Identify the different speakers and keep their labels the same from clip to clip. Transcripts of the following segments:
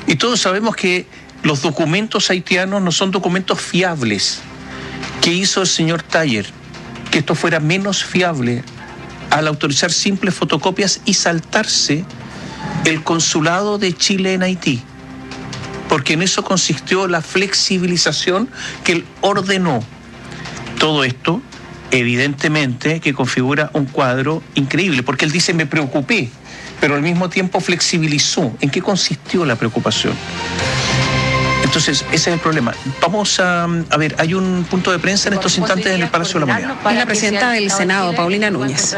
Speaker 1: Y todos sabemos que los documentos haitianos no son documentos fiables. ¿Qué hizo el señor Taller? Que esto fuera menos fiable al autorizar simples fotocopias y saltarse el consulado de Chile en Haití. Porque en eso consistió la flexibilización que él ordenó. Todo esto, evidentemente, que configura un cuadro increíble, porque él dice, me preocupé, pero al mismo tiempo flexibilizó. ¿En qué consistió la preocupación? Entonces, ese es el problema. Vamos a ver, hay un punto de prensa en estos instantes en el Palacio de la Moneda.
Speaker 2: Es la presidenta del Senado, Paulina Núñez.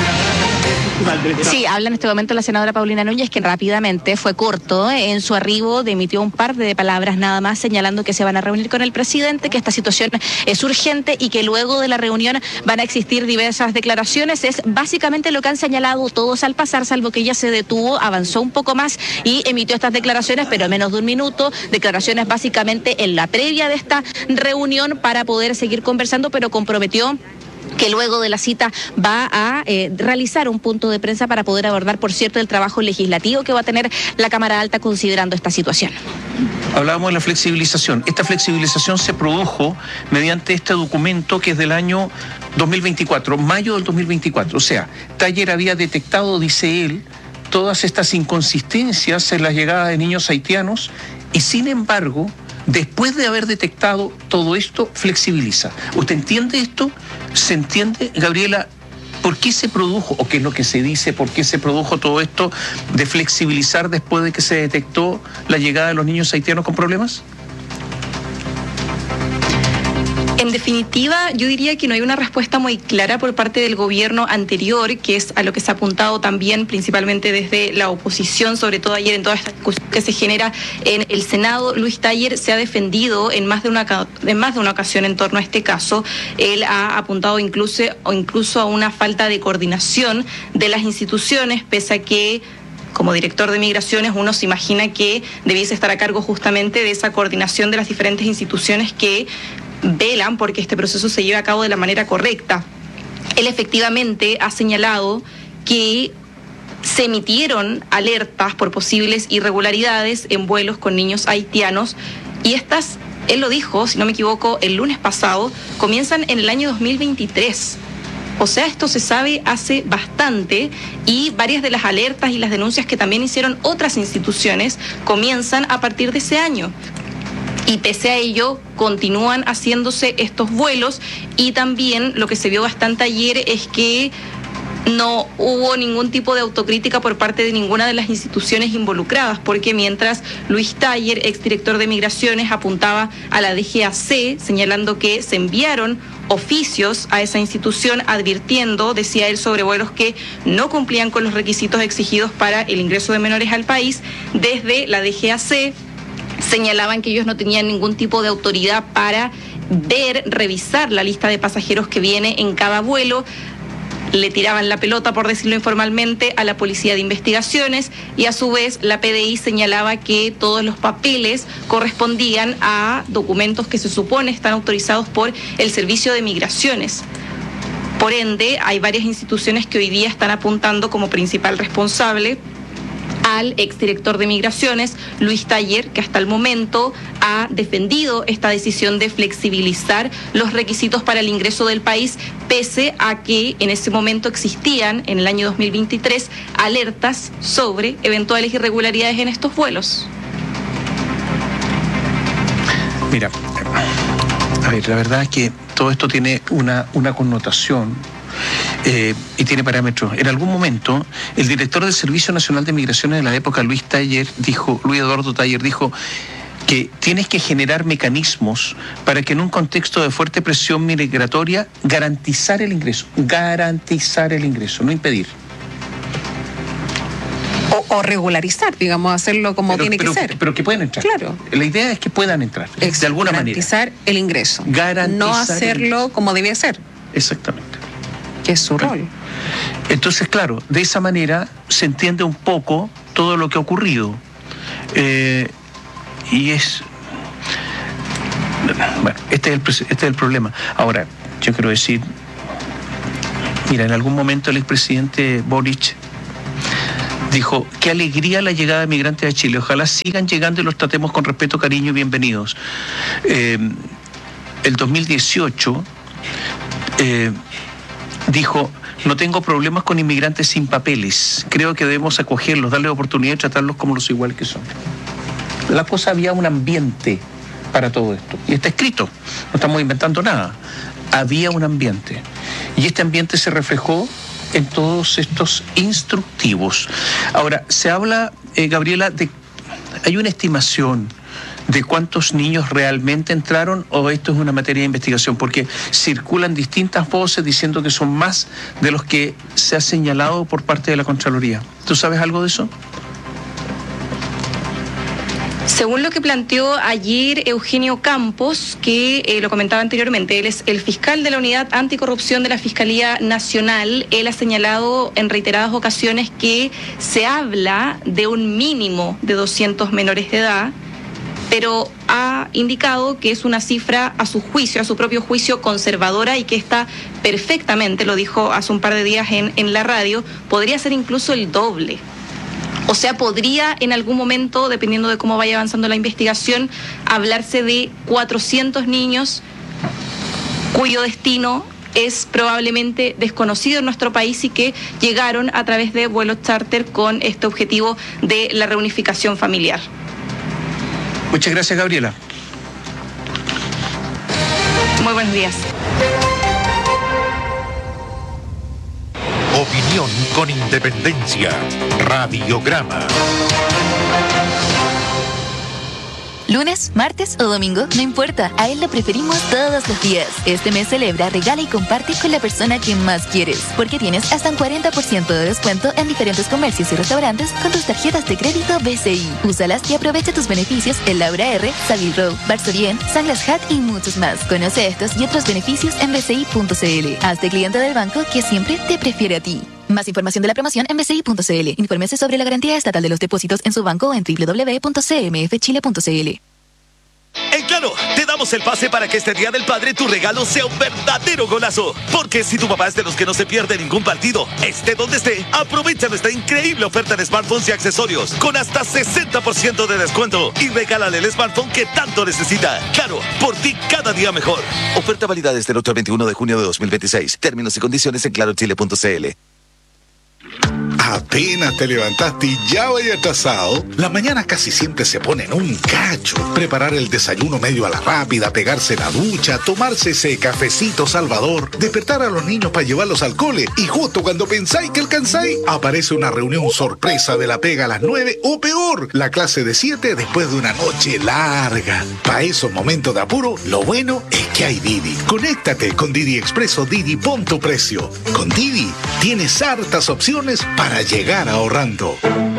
Speaker 3: Sí, habla en este momento la senadora Paulina Núñez, quien rápidamente fue corto en su arribo, emitió un par de palabras nada más, señalando que se van a reunir con el presidente, que esta situación es urgente y que luego de la reunión van a existir diversas declaraciones. Es básicamente lo que han señalado todos al pasar, salvo que ella se detuvo, avanzó un poco más y emitió estas declaraciones, pero en menos de un minuto, declaraciones básicamente en la previa de esta reunión para poder seguir conversando, pero comprometió que luego de la cita va a realizar un punto de prensa para poder abordar, por cierto, el trabajo legislativo que va a tener la Cámara Alta considerando esta situación.
Speaker 1: Hablábamos de la flexibilización. Esta flexibilización se produjo mediante este documento que es del año 2024, mayo del 2024. O sea, Taller había detectado, dice él, todas estas inconsistencias en la llegada de niños haitianos y, sin embargo, después de haber detectado todo esto, flexibiliza. ¿Usted entiende esto? ¿Se entiende, Gabriela, por qué se produjo, o qué es lo que se dice, por qué se produjo todo esto de flexibilizar después de que se detectó la llegada de los niños haitianos con problemas?
Speaker 4: En definitiva, yo diría que no hay una respuesta muy clara por parte del gobierno anterior, que es a lo que se ha apuntado también principalmente desde la oposición, sobre todo ayer en toda esta discusión que se genera en el Senado. Luis Taller se ha defendido en más de una ocasión en torno a este caso. Él ha apuntado incluso a una falta de coordinación de las instituciones, pese a que como director de migraciones uno se imagina que debiese estar a cargo justamente de esa coordinación de las diferentes instituciones que velan porque este proceso se lleve a cabo de la manera correcta. Él efectivamente ha señalado que se emitieron alertas por posibles irregularidades en vuelos con niños haitianos y estas, él lo dijo, si no me equivoco, el lunes pasado, comienzan en el año 2023. O sea, esto se sabe hace bastante y varias de las alertas y las denuncias que también hicieron otras instituciones comienzan a partir de ese año. Y pese a ello, continúan haciéndose estos vuelos y también lo que se vio bastante ayer es que no hubo ningún tipo de autocrítica por parte de ninguna de las instituciones involucradas, porque mientras Luis Taller, exdirector de Migraciones, apuntaba a la DGAC, señalando que se enviaron oficios a esa institución advirtiendo, decía él, sobre vuelos que no cumplían con los requisitos exigidos para el ingreso de menores al país, desde la DGAC señalaban que ellos no tenían ningún tipo de autoridad para revisar la lista de pasajeros que viene en cada vuelo. Le tiraban la pelota, por decirlo informalmente, a la Policía de Investigaciones y a su vez la PDI señalaba que todos los papeles correspondían a documentos que se supone están autorizados por el Servicio de Migraciones. Por ende, hay varias instituciones que hoy día están apuntando como principal responsable al exdirector de Migraciones, Luis Taller, que hasta el momento ha defendido esta decisión de flexibilizar los requisitos para el ingreso del país, pese a que en ese momento existían, en el año 2023, alertas sobre eventuales irregularidades en estos vuelos.
Speaker 1: Mira, a ver, la verdad es que todo esto tiene una connotación y tiene parámetros. En algún momento, el director del Servicio Nacional de Migraciones de la época, Luis Eduardo Taller, dijo que tienes que generar mecanismos para que en un contexto de fuerte presión migratoria garantizar el ingreso, no impedir.
Speaker 2: O regularizar, digamos, hacerlo como tiene que ser.
Speaker 1: Pero que puedan entrar.
Speaker 2: Claro.
Speaker 1: La idea es que puedan entrar, de alguna manera.
Speaker 2: Garantizar el ingreso. No hacerlo como debía ser.
Speaker 1: Exactamente.
Speaker 2: Que es su rol.
Speaker 1: Entonces, claro, de esa manera se entiende un poco todo lo que ha ocurrido. Y es... Bueno, este es el problema. Ahora, yo quiero decir, mira, en algún momento el expresidente Boric Dijo, qué alegría la llegada de migrantes a Chile. Ojalá sigan llegando y los tratemos con respeto, cariño y bienvenidos. El 2018 dijo, no tengo problemas con inmigrantes sin papeles. Creo que debemos acogerlos, darles oportunidad y tratarlos como los iguales que son. La cosa, había un ambiente para todo esto. Y está escrito, no estamos inventando nada. Había un ambiente. Y este ambiente se reflejó en todos estos instructivos. Ahora, se habla, Gabriela, hay una estimación de cuántos niños realmente entraron, o esto es una materia de investigación, porque circulan distintas voces diciendo que son más de los que se ha señalado por parte de la Contraloría. ¿Tú sabes algo de eso?
Speaker 4: Según lo que planteó ayer Eugenio Campos, que lo comentaba anteriormente, él es el fiscal de la Unidad Anticorrupción de la Fiscalía Nacional. Él ha señalado en reiteradas ocasiones que se habla de un mínimo de 200 menores de edad, pero ha indicado que es una cifra a su juicio, a su propio juicio, conservadora, y que está perfectamente, lo dijo hace un par de días en la radio, podría ser incluso el doble. O sea, podría en algún momento, dependiendo de cómo vaya avanzando la investigación, hablarse de 400 niños cuyo destino es probablemente desconocido en nuestro país y que llegaron a través de vuelos charter con este objetivo de la reunificación familiar.
Speaker 1: Muchas gracias, Gabriela.
Speaker 4: Muy buenos días.
Speaker 5: Opinión con independencia. Radiograma.
Speaker 6: Lunes, martes o domingo, no importa, a él lo preferimos todos los días. Este mes celebra, regala y comparte con la persona que más quieres, porque tienes hasta un 40% de descuento en diferentes comercios y restaurantes con tus tarjetas de crédito BCI. Úsalas y aprovecha tus beneficios en Laura R, Savile Row, Varsovien, Sunglass Hut y muchos más. Conoce estos y otros beneficios en bci.cl. Hazte cliente del banco que siempre te prefiere a ti. Más información de la promoción en bci.cl. Infórmese sobre la garantía estatal de los depósitos en su banco o en www.cmfchile.cl.
Speaker 7: En Claro, te damos el pase para que este Día del Padre tu regalo sea un verdadero golazo. Porque si tu papá es de los que no se pierde ningún partido, esté donde esté, aprovecha nuestra increíble oferta de smartphones y accesorios con hasta 60% de descuento y regálale el smartphone que tanto necesita. Claro, por ti cada día mejor. Oferta válida desde el 8 al 21 de junio de 2026. Términos y condiciones en clarochile.cl.
Speaker 8: Apenas te levantaste y ya vaya atrasado. Las mañanas casi siempre se ponen un cacho. Preparar el desayuno medio a la rápida, pegarse la ducha, tomarse ese cafecito salvador, despertar a los niños para llevarlos al cole, y justo cuando pensáis que alcanzáis, aparece una reunión sorpresa de la pega a las 9, o peor, la clase de 7 después de una noche larga. Para esos momentos de apuro, lo bueno es que hay Didi. Conéctate con Didi Expreso. Didi, pon tu precio. Con Didi tienes hartas opciones para llegar ahorrando.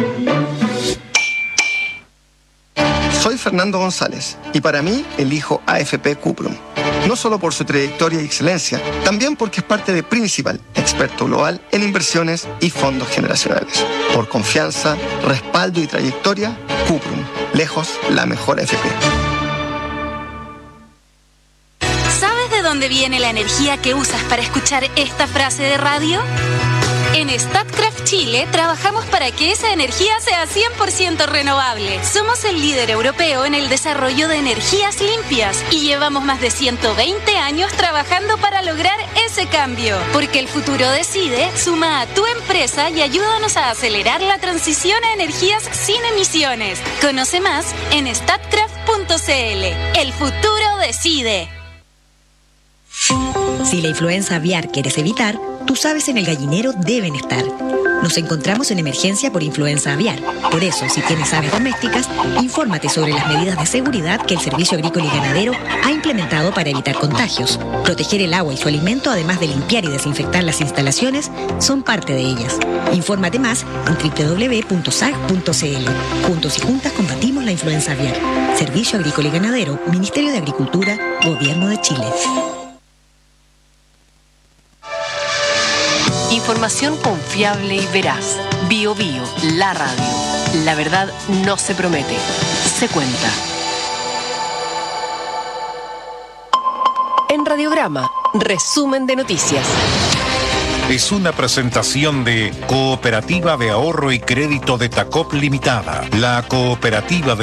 Speaker 9: Soy Fernando González y para mí elijo AFP Cuprum. No solo por su trayectoria y excelencia, también porque es parte de Principal, experto global en inversiones y fondos generacionales. Por confianza, respaldo y trayectoria, Cuprum, lejos la mejor AFP.
Speaker 6: ¿Sabes de dónde viene la energía que usas para escuchar esta frase de radio? En Statkraft Chile trabajamos para que esa energía sea 100% renovable. Somos el líder europeo en el desarrollo de energías limpias y llevamos más de 120 años trabajando para lograr ese cambio. Porque el futuro decide, suma a tu empresa y ayúdanos a acelerar la transición a energías sin emisiones. Conoce más en statkraft.cl. El futuro decide.
Speaker 10: Si la influenza aviar quieres evitar, tú sabes en el gallinero deben estar. Nos encontramos en emergencia por influenza aviar. Por eso, si tienes aves domésticas, infórmate sobre las medidas de seguridad que el Servicio Agrícola y Ganadero ha implementado para evitar contagios. Proteger el agua y su alimento, además de limpiar y desinfectar las instalaciones, son parte de ellas. Infórmate más en www.sag.cl. Juntos y juntas combatimos la influenza aviar. Servicio Agrícola y Ganadero, Ministerio de Agricultura, Gobierno de Chile.
Speaker 11: Información confiable y veraz. Bio Bio, la radio. La verdad no se promete, se cuenta. En Radiograma, resumen de noticias.
Speaker 5: es una presentación de Cooperativa de Ahorro y Crédito de Tacop Limitada, la cooperativa de